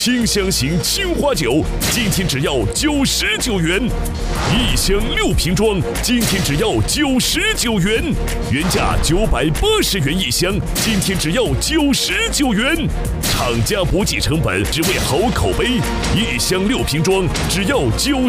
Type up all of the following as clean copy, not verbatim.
清香型青花酒，今天只要99元；一箱6瓶装，今天只要99元，原价980元一箱，今天只要99元。厂家补给成本，只为好口碑。一箱6瓶装，只要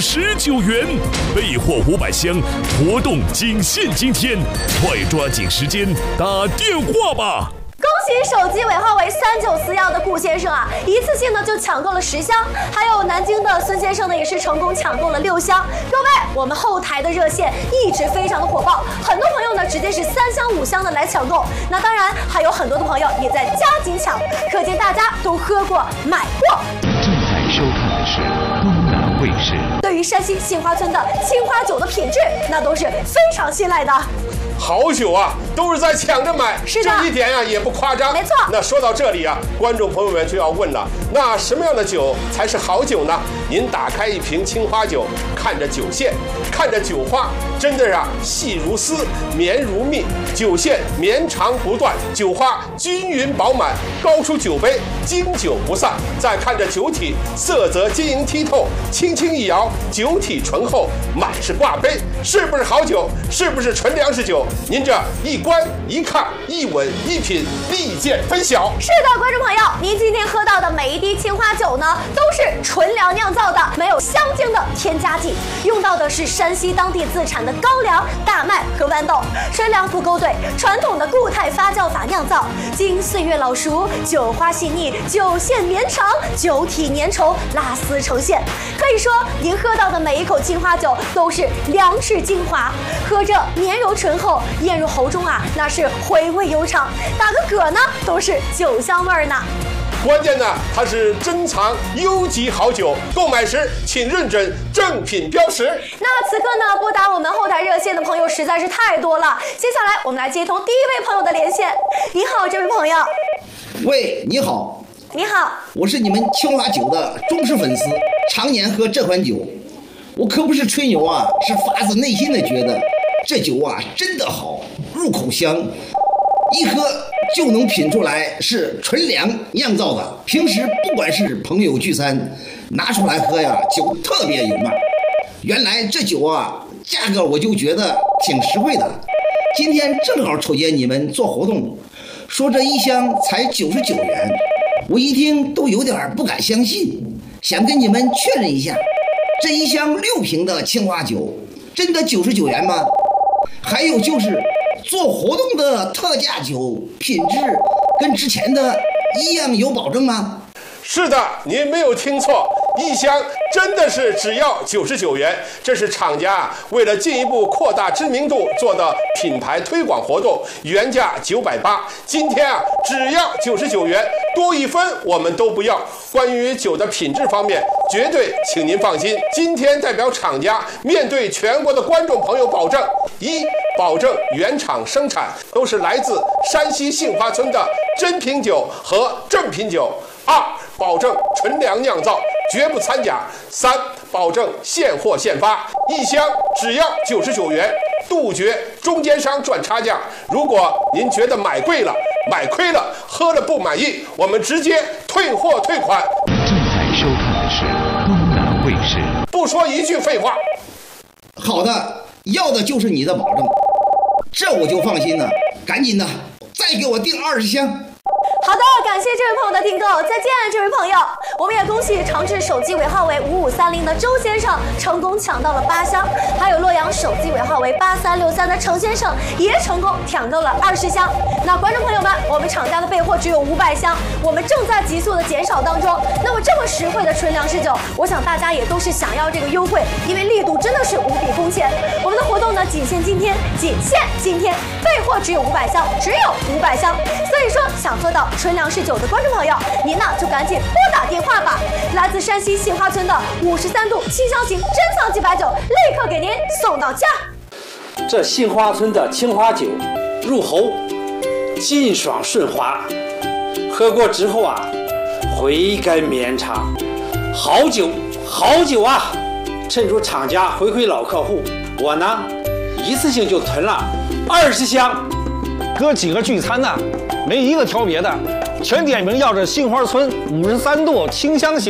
99元，备货500箱，活动仅限今天，快抓紧时间打电话吧！ 恭喜手机尾号为3941的顾先生啊，一次性呢就抢购了10箱，还有南京的孙先生呢也是成功抢购了6箱。各位，我们后台的热线一直非常的火爆，很多朋友呢直接是3箱5箱的来抢购，那当然还有很多的朋友也在加紧抢，可见大家都喝过买过。 正在收看的是东南卫视。 对于山西杏花村的青花酒的品质，那都是非常信赖的。 好酒啊，都是在抢着买， 是的， 这一点呀也不夸张。 没错。 那说到这里啊，观众朋友们就要问了，那什么样的酒才是好酒呢？您打开一瓶青花酒，看着酒线，看着酒花，真的啊细如丝，绵如蜜，酒线绵长不断，酒花均匀饱满，高出酒杯，经久不散。再看着酒体，色泽晶莹剔透，轻轻一摇，酒体醇厚，满是挂杯，是不是好酒？是不是纯粮食酒？您这一观一看一闻一品，立见分晓。 是的，观众朋友，您今天喝到的每一滴青花酒呢，都是纯粮酿造的，没有香精的添加剂，用到的是山西当地自产的高粱、大麦和豌豆，纯粮不勾兑，传统的固态发酵法酿造，经岁月老熟，酒花细腻，酒线绵长，酒体粘稠，拉丝呈现。可以说，您喝到的每一口青花酒都是粮食精华，喝着绵柔醇厚，咽入喉中啊，那是回味悠长，打个嗝呢都是酒香味儿呢。 关键呢，它是珍藏优级好酒，购买时请认准正品标识。 那此刻呢，拨打我们后台热线的朋友实在是太多了，接下来我们来接通第一位朋友的连线。你好，这位朋友。 喂，你好。 你好， 我是你们青花酒的忠实粉丝，常年喝这款酒。我可不是吹牛啊，是发自内心的觉得这酒啊真的好，入口香，一喝就能品出来是纯粮酿造的。平时不管是朋友聚餐拿出来喝呀，酒特别有卖。原来这酒啊价格我就觉得挺实惠的，今天正好瞅见你们做活动，说这一箱才99元，我一听都有点不敢相信，想跟你们确认一下，这一箱6瓶的青花酒真的99元吗？还有就是做活动的特价酒品质跟之前的一样有保证吗？ 是的，您没有听错，一箱真的是只要99元，这是厂家为了进一步扩大知名度做的品牌推广活动，原价980，今天啊只要99元，多一分我们都不要。关于酒的品质方面，绝对请您放心，今天代表厂家面对全国的观众朋友保证：一，保证原厂生产都是来自山西杏花村的真品酒和正品酒；二，保证纯粮酿造，绝不掺假；三，保证现货现发，一箱只要99元，杜绝中间商赚差价。如果您觉得买贵了、买亏了、喝了不满意，我们直接退货退款。 正在收看的是东南卫视。 不说一句废话。 好的，要的就是你的保证，这我就放心了。赶紧的，再给我订20箱。 好的，感谢这位朋友的订购，再见，这位朋友。我们也恭喜长治手机尾号为5530的周先生成功抢到了8箱，还有洛阳手机尾号为8363的程先生也成功抢购了20箱。那观众朋友们，我们厂家的备货只有500箱，我们正在急速的减少当中。那么这么实惠的纯粮食酒，我想大家也都是想要这个优惠，因为力度真的是无比空前。我们的活动呢，仅限今天，备货只有500箱，只有500箱。所以说，想喝到纯粮食酒的观众朋友，您呢就赶紧拨打电话吧。来自山西杏花村的53度清香型珍藏级白酒，立刻给您送到家。 这杏花村的青花酒，入喉劲爽顺滑，喝过之后啊，回甘绵长，好酒好酒啊！趁着厂家回馈老客户，我呢一次性就囤了20箱。 哥几个聚餐呢，没一个挑别的，全点名要这杏花村53度清香型。